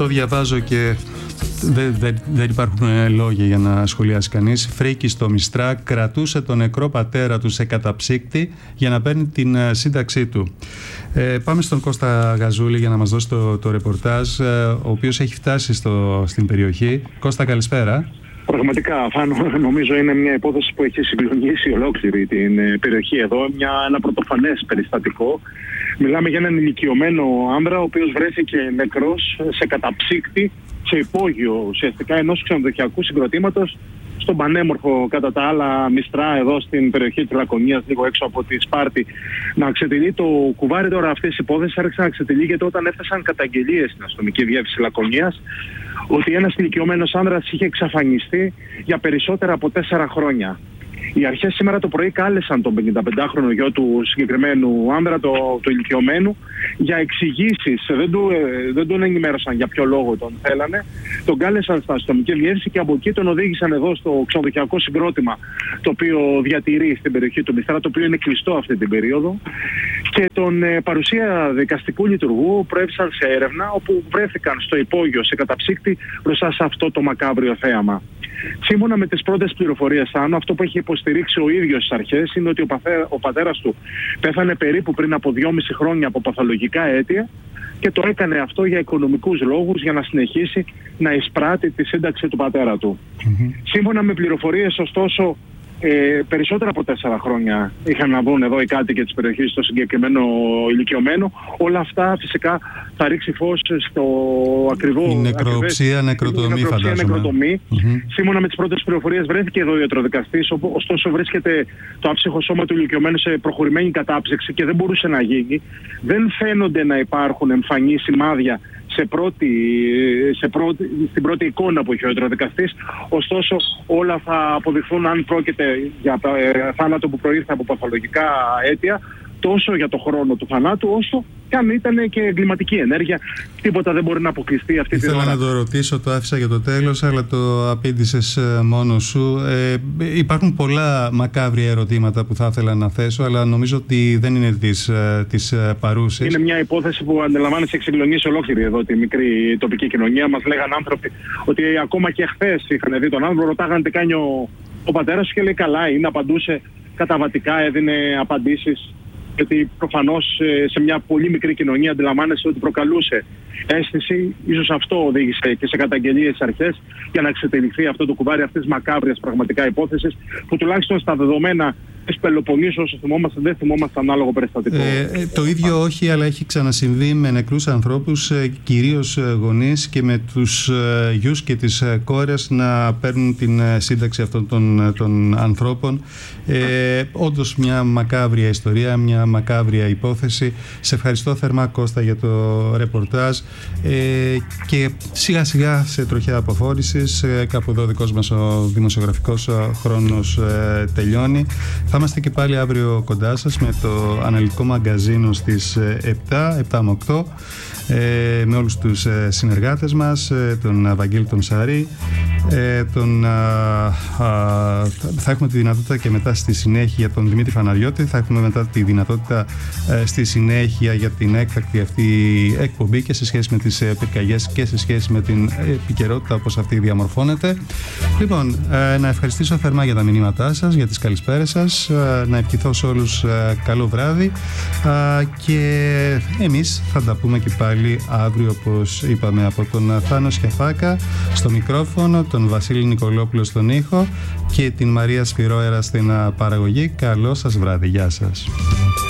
αυτό διαβάζω και δεν υπάρχουν λόγια για να σχολιάσει κανείς. Φρίκη στο Μιστρά κρατούσε τον νεκρό πατέρα του σε καταψύκτη για να παίρνει την σύνταξή του. Πάμε στον Κώστα Γαζούλη για να μας δώσει το ρεπορτάζ, ο οποίος έχει φτάσει στην περιοχή. Κώστα, καλησπέρα. Πραγματικά, Φάνο, νομίζω είναι μια υπόθεση που έχει συγκλονίσει ολόκληρη την περιοχή εδώ. Ένα πρωτοφανές περιστατικό. Μιλάμε για έναν ηλικιωμένο άνδρα, ο οποίος βρέθηκε νεκρός σε καταψύκτη, σε υπόγειο ουσιαστικά ενός ξενοδοχειακού συγκροτήματος, στον πανέμορφο κατά τα άλλα Μιστρά, εδώ στην περιοχή της Λακωνίας, λίγο έξω από τη Σπάρτη. Να ξετυλεί το κουβάρι τώρα αυτής της υπόθεσης, άρχισε να ξετυλίγεται όταν έφτασαν καταγγελίες στην αστυνομική διεύθυνση Λακωνίας ότι ένας ηλικιωμένος άνδρας είχε εξαφανιστεί για περισσότερα από 4 χρόνια. Οι αρχές σήμερα το πρωί κάλεσαν τον 55χρονο γιο του συγκεκριμένου άνδρα, του ηλικιωμένου, για εξηγήσεις. Δεν τον ενημέρωσαν για ποιο λόγο τον θέλανε. Τον κάλεσαν στα αστυνομική διεύθυνση και από εκεί τον οδήγησαν εδώ στο ξενοδοχειακό συγκρότημα, το οποίο διατηρεί στην περιοχή του Μιστρά, το οποίο είναι κλειστό αυτή την περίοδο. Και τον παρουσία δικαστικού λειτουργού προέβησαν σε έρευνα, όπου βρέθηκαν στο υπόγειο σε καταψύκτη μπροστά σε αυτό το μακάβριο θέαμα. Σύμφωνα με τις πρώτες πληροφορίες, αυτό που έχει υποστηρίξει ο ίδιος στις αρχές είναι ότι ο πατέρας του πέθανε περίπου πριν από 2,5 χρόνια από παθολογικά αίτια και το έκανε αυτό για οικονομικούς λόγους, για να συνεχίσει να εισπράττει τη σύνταξη του πατέρα του. Σύμφωνα με πληροφορίες, ωστόσο, περισσότερα από 4 χρόνια είχαν να βγουν εδώ οι κάτοικοι της περιοχής στο συγκεκριμένο ηλικιωμένο. Όλα αυτά φυσικά θα ρίξει φως στο ακριβό... Η νεκροψία, νεκροτομή φαντάζομαι. Σύμφωνα με τις πρώτες πληροφορίες βρέθηκε εδώ ο ιατροδικαστής, ωστόσο βρίσκεται το άψυχο σώμα του ηλικιωμένου σε προχωρημένη κατάψυξη και δεν μπορούσε να γίνει. Δεν φαίνονται να υπάρχουν εμφανή σημάδια στην πρώτη εικόνα που είχε ο ιατροδικαστής. Ωστόσο όλα θα αποδειχθούν αν πρόκειται για θάνατο που προήρθε από παθολογικά αίτια, τόσο για το χρόνο του θανάτου, όσο και αν ήταν και εγκληματική ενέργεια. Τίποτα δεν μπορεί να αποκλειστεί αυτή τη ώρα. Ήθελα να το ρωτήσω, το άφησα για το τέλος, αλλά το απήντησες μόνος σου. Υπάρχουν πολλά μακάβρια ερωτήματα που θα ήθελα να θέσω, αλλά νομίζω ότι δεν είναι της παρούσης. Είναι μια υπόθεση που αντιλαμβάνεσαι, έχει συγκλονίσει ολόκληρη εδώ τη μικρή τοπική κοινωνία. Μας λέγαν άνθρωποι ότι ακόμα και χθες είχαν δει τον άνθρωπο, ρωτάγανε τι κάνει ο πατέρας σου και λέει καλά είναι, απαντούσε καταβατικά, έδινε απαντήσεις. Γιατί προφανώς σε μια πολύ μικρή κοινωνία αντιλαμβάνεσαι ότι προκαλούσε αίσθηση. Ίσως αυτό οδήγησε και σε καταγγελίες στις αρχές για να ξετυλιχθεί αυτό το κουβάρι αυτής της μακάβριας πραγματικά υπόθεσης, που τουλάχιστον στα δεδομένα της Πελοποννήσου, όσο θυμόμαστε, δεν θυμόμαστε ανάλογο περιστατικό. Το ίδιο όχι, αλλά έχει ξανασυμβεί με νεκρούς ανθρώπους, κυρίως γονείς, και με τους γιους και τις κόρες να παίρνουν την σύνταξη αυτών των ανθρώπων. Όντως μια μακάβρια ιστορία, μια μακάβρια υπόθεση. Σε ευχαριστώ θερμά, Κώστα, για το ρεπορτάζ, και σιγά σιγά σε τροχιά αποχώρησης. Κάπου εδώ ο δικός μας ο δημοσιογραφικός χρόνος τελειώνει. Θα είμαστε και πάλι αύριο κοντά σας με το αναλυτικό μαγκαζίνο στις 7 με 8, με όλους τους συνεργάτες μας, τον Βαγγέλη τον Σαρή. Θα έχουμε τη δυνατότητα και μετά στη συνέχεια για τον Δημήτρη Φαναριώτη. Θα έχουμε μετά τη δυνατότητα στη συνέχεια για την έκτακτη αυτή εκπομπή και σε σχέση με τις πυρκαγιές και σε σχέση με την επικαιρότητα όπως αυτή διαμορφώνεται. Λοιπόν, να ευχαριστήσω θερμά για τα μηνύματά σας, για τις καλησπέρες σας, να ευχηθώ σε όλους καλό βράδυ, και εμείς θα τα πούμε και πάλι αύριο, όπως είπαμε, από τον Θάνο Σιαφάκα στο μικρόφωνο, τον Βασίλη Νικολόπουλο στον ήχο και την Μαρία Σφυρόερα στην παραγωγή. Καλό σας βράδυ. Γεια σας.